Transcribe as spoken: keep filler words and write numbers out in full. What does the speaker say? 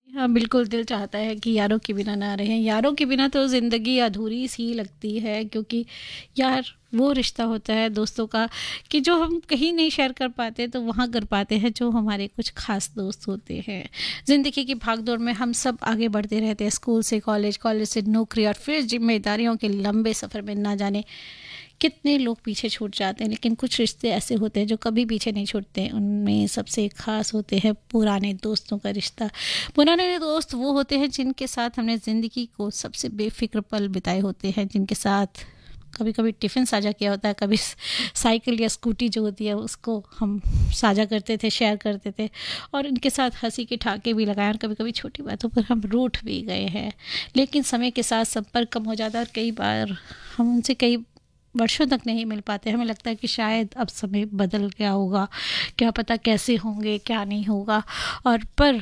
हाँ, बिल्कुल दिल चाहता है कि यारों के बिना ना रहें। यारों के बिना तो ज़िंदगी अधूरी सी लगती है, क्योंकि यार वो रिश्ता होता है दोस्तों का कि जो हम कहीं नहीं शेयर कर पाते तो वहाँ कर पाते हैं, जो हमारे कुछ खास दोस्त होते हैं। ज़िंदगी की भागदौड़ में हम सब आगे बढ़ते रहते हैं, स्कूल से कॉलेज, कॉलेज से नौकरी और फिर जिम्मेदारियों के लंबे सफ़र में ना जाने कितने लोग पीछे छूट जाते हैं। लेकिन कुछ रिश्ते ऐसे होते हैं जो कभी पीछे नहीं छूटते। उनमें सबसे खास होते हैं पुराने दोस्तों का रिश्ता। पुराने दोस्त वो होते हैं जिनके साथ हमने ज़िंदगी को सबसे बेफिक्र पल बिताए होते हैं, जिनके साथ कभी कभी टिफ़िन साझा किया होता है, कभी साइकिल या स्कूटी जो होती है उसको हम साझा करते थे, शेयर करते थे, और उनके साथ हंसी के ठाके भी लगाए, और कभी कभी छोटी बातों पर हम रूठ भी गए हैं। लेकिन समय के साथ संपर्क कम हो जाता है और कई बार हम उनसे कई वर्षों तक नहीं मिल पाते। हमें लगता है कि शायद अब समय बदल गया होगा, क्या पता कैसे होंगे क्या नहीं होगा। और पर